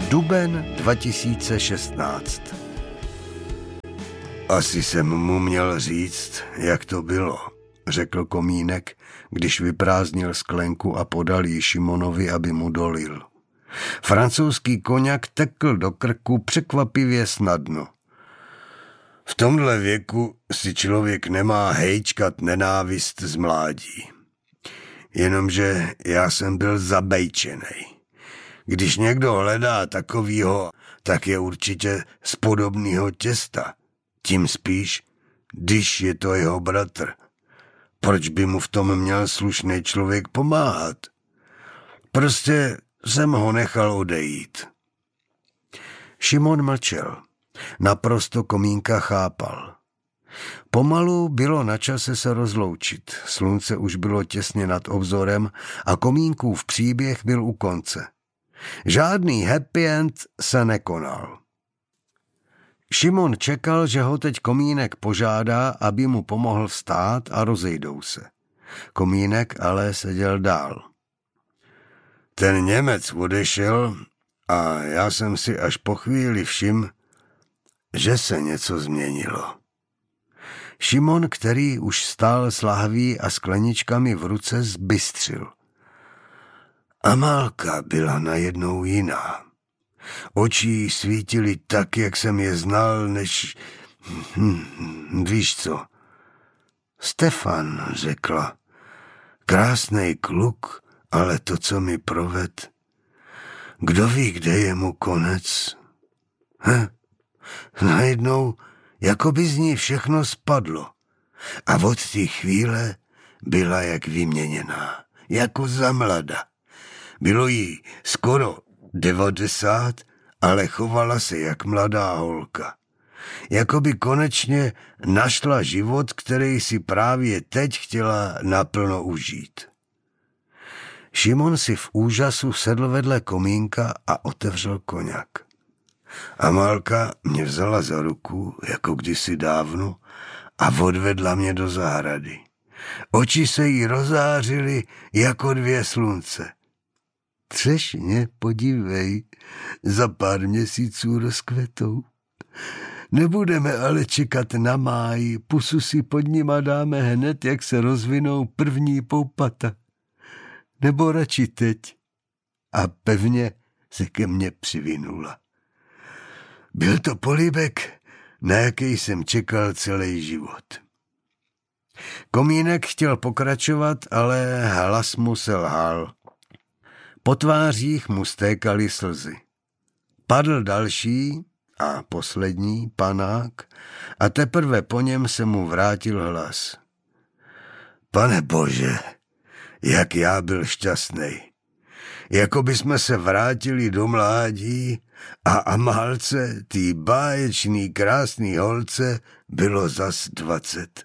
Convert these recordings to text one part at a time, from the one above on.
Duben 2016. Asi jsem mu měl říct, jak to bylo, řekl Komínek, když vyprázdnil sklenku a podal ji Šimonovi, aby mu dolil. Francouzský koňak tekl do krku překvapivě snadno. V tomhle věku si člověk nemá hejčkat nenávist z mládí. Jenomže já jsem byl zabejčenej. Když někdo hledá takovýho, tak je určitě z podobného těsta. Tím spíš, když je to jeho bratr. Proč by mu v tom měl slušný člověk pomáhat? Prostě jsem ho nechal odejít. Šimon mlčel. Naprosto Komínka chápal. Pomalu bylo na čase se rozloučit. Slunce už bylo těsně nad obzorem a Komínkův příběh byl u konce. Žádný happy end se nekonal. Šimon čekal, že ho teď Komínek požádá, aby mu pomohl vstát a rozejdou se. Komínek ale seděl dál. Ten Němec odešel a já jsem si až po chvíli všiml, že se něco změnilo. Šimon, který už stál s lahví a skleničkami v ruce, zbystřil. Amálka byla najednou jiná. Oči jí svítily tak, jak jsem je znal, než... Víš co? Stefan, řekla. Krásnej kluk, ale to, co mi proved. Kdo ví, kde je mu konec? Najednou, jako by z ní všechno spadlo. A od té chvíle byla jak vyměněná, jako za mlada. Bylo jí skoro 90, ale chovala se jak mladá holka. Jako by konečně našla život, který si právě teď chtěla naplno užít. Šimon si v úžasu sedl vedle Komínka a otevřel koňak. Amálka mě vzala za ruku, jako kdysi dávno, a odvedla mě do zahrady. Oči se jí rozářily jako 2 slunce. Třešně, podívej, za pár měsíců rozkvetou. Nebudeme ale čekat na máj, pusu si pod nima dáme hned, jak se rozvinou první poupata. Nebo radši teď. A pevně se ke mně přivinula. Byl to polibek, na jaký jsem čekal celý život. Komínek chtěl pokračovat, ale hlas mu selhal. Po tvářích mu stékaly slzy. Padl další a poslední panák a teprve po něm se mu vrátil hlas. Pane Bože, jak já byl šťastnej. Jako by jsme se vrátili do mládí a Amálce, tý báječný krásný holce, bylo zas 20.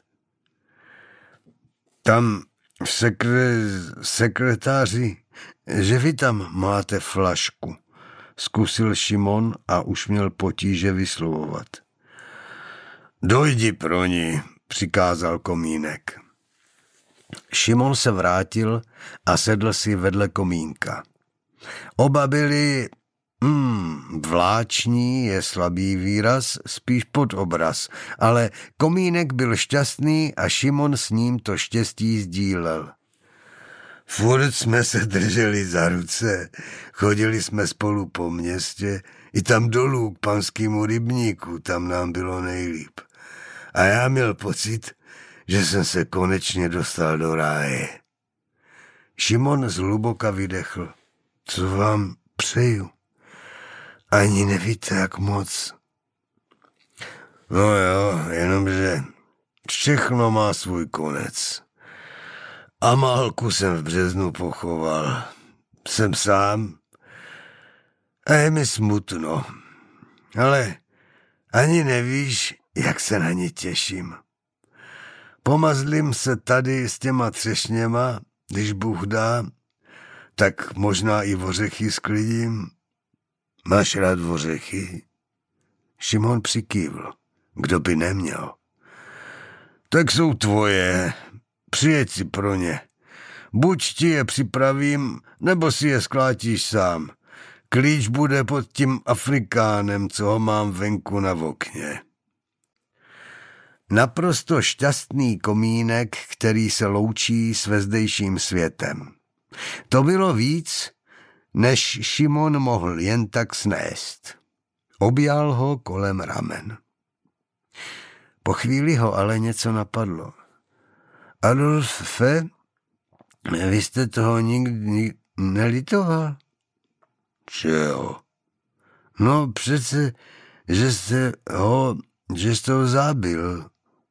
Tam v sekretáři, že vy tam máte flašku, zkusil Šimon a už měl potíže vyslovovat. Dojdi pro ní, přikázal Komínek. Šimon se vrátil a sedl si vedle Komínka. Oba byli, vláční je slabý výraz, spíš pod obraz, ale Komínek byl šťastný a Šimon s ním to štěstí sdílel. Furt jsme se drželi za ruce, chodili jsme spolu po městě, i tam dolů k panskému rybníku, tam nám bylo nejlíp. A já měl pocit, že jsem se konečně dostal do ráje. Šimon zhluboka vydechl. Co vám přeju? Ani nevíte, jak moc. No jo, jenomže všechno má svůj konec. Amálku jsem v březnu pochoval. Jsem sám a je mi smutno. Ale ani nevíš, jak se na ní těším. Pomazlím se tady s těma třešněma, když Bůh dá, tak možná i ořechy sklidím. Máš rád ořechy? Šimon přikývl. Kdo by neměl? Tak jsou tvoje. Přijeď si pro ně. Buď ti je připravím, nebo si je sklátíš sám. Klíč bude pod tím Afrikánem, co ho mám venku na okně. Naprosto šťastný komínek, který se loučí s vezdejším světem. To bylo víc, než Šimon mohl jen tak snést. Objal ho kolem ramen. Po chvíli ho ale něco napadlo. Adolfe, vy jste toho nikdy nelitoval? Čeho? No přece, že jste ho zabil.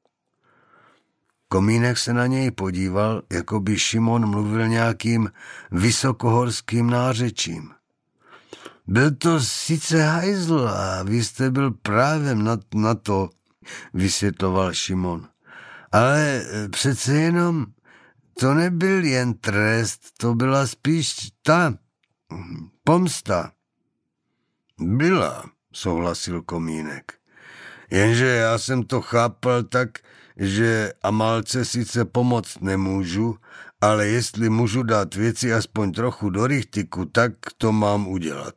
Komínek se na něj podíval, jako by Šimon mluvil nějakým vysokohorským nářečím. Byl to sice hajzl a vy jste byl právě na to, vysvětloval Šimon. Ale přece jenom to nebyl jen trest, to byla spíš ta pomsta. Byla, souhlasil Komínek. Jenže já jsem to chápal tak, že Amálce sice pomoct nemůžu, ale jestli můžu dát věci aspoň trochu do rychtiku, tak to mám udělat.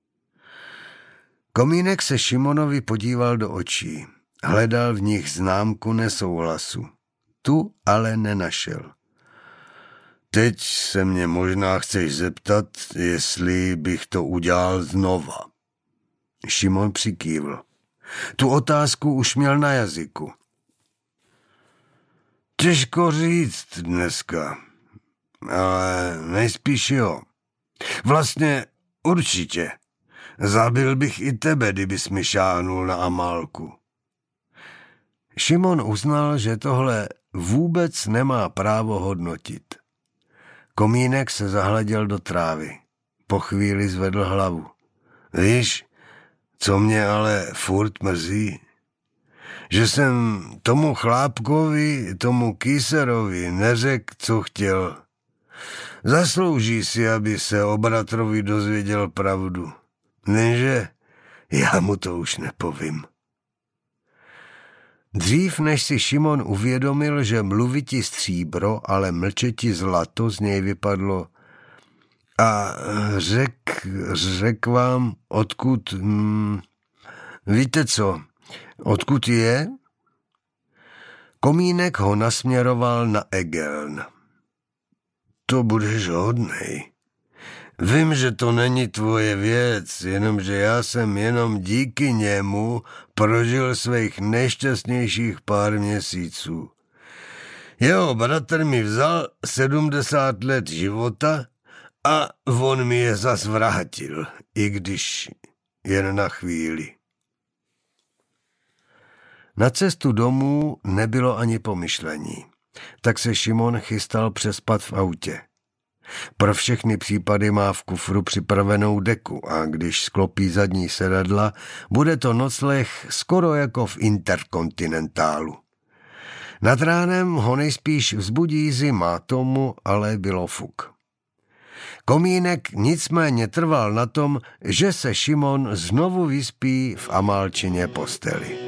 Komínek se Šimonovi podíval do očí. Hledal v nich známku nesouhlasu. Tu ale nenašel. Teď se mě možná chceš zeptat, jestli bych to udělal znova. Šimon přikývl. Tu otázku už měl na jazyku. Těžko říct dneska, ale nejspíš jo. Vlastně určitě. Zabil bych i tebe, kdybys mi šáhnul na Amálku. Šimon uznal, že tohle vůbec nemá právo hodnotit. Komínek se zahleděl do trávy. Po chvíli zvedl hlavu. Víš, co mě ale furt mrzí? Že jsem tomu chlápkovi, tomu Kýserovi neřekl, co chtěl. Zaslouží si, aby se o bratrovi dozvěděl pravdu. Nenže já mu to už nepovím. Dřív, než si Šimon uvědomil, že mluviti stříbro, ale mlčeti zlato, z něj vypadlo. A řek vám, odkud... víte co, odkud je? Komínek ho nasměroval na Egeln. To budeš hodnej. Vím, že to není tvoje věc, jenomže já jsem jenom díky němu prožil svých nejšťastnějších pár měsíců. Jeho bratr mi vzal 70 let života a on mi je zas vrátil, i když jen na chvíli. Na cestu domů nebylo ani pomyšlení, tak se Šimon chystal přespat v autě. Pro všechny případy má v kufru připravenou deku a když sklopí zadní sedadla, bude to nocleh skoro jako v Interkontinentálu. Nad ránem ho nejspíš vzbudí zima, tomu ale bylo fuk. Komínek nicméně trval na tom, že se Šimon znovu vyspí v Amálčině posteli.